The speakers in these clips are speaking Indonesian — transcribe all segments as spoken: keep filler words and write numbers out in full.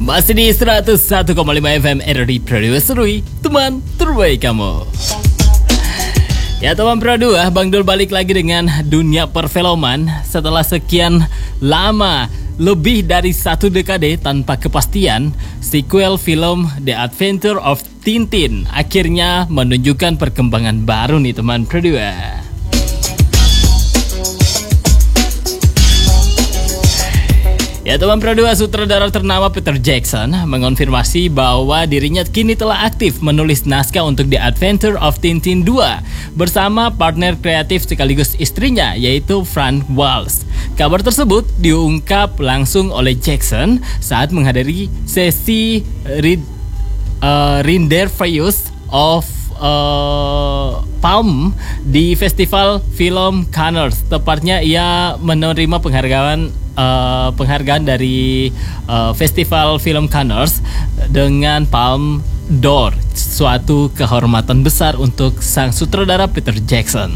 Masih di seratus satu koma lima F M R D Produce Serui, teman terbaik kamu. Ya teman Pro dua, Bang Dul balik lagi dengan dunia perfilman. Setelah sekian lama, lebih dari satu dekade tanpa kepastian, sequel film The Adventure of Tintin akhirnya menunjukkan perkembangan baru nih teman Pro dua. Ya teman Pro dua, sutradara ternama Peter Jackson mengonfirmasi bahwa dirinya kini telah aktif menulis naskah untuk The Adventure of Tintin dua bersama partner kreatif sekaligus istrinya yaitu Fran Walsh. Kabar tersebut diungkap langsung oleh Jackson saat menghadiri sesi Read, uh, Rinderfeus of uh, Palm di Festival Film Cannes. Tepatnya ia menerima penghargaan Uh, penghargaan dari uh, Festival Film Cannes dengan Palme d'Or, suatu kehormatan besar untuk sang sutradara Peter Jackson.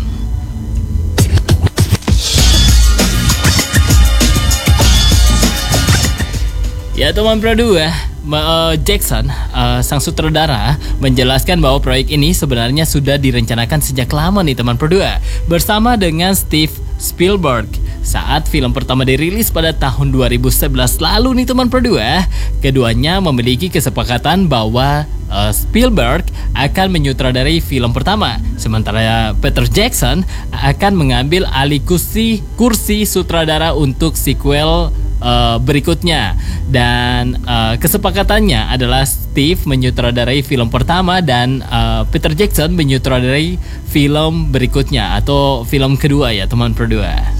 Ya teman Pro dua, uh, Jackson, uh, sang sutradara, menjelaskan bahwa proyek ini sebenarnya sudah direncanakan sejak lama nih teman Pro dua, bersama dengan Steve Spielberg. Saat film pertama dirilis pada tahun dua ribu sebelas lalu nih teman Pro dua, keduanya memiliki kesepakatan bahwa uh, Spielberg akan menyutradarai film pertama, sementara Peter Jackson akan mengambil alih kursi, kursi sutradara untuk sequel uh, berikutnya. Dan uh, kesepakatannya adalah Steve menyutradarai film pertama dan uh, Peter Jackson menyutradarai film berikutnya atau film kedua ya teman Pro dua.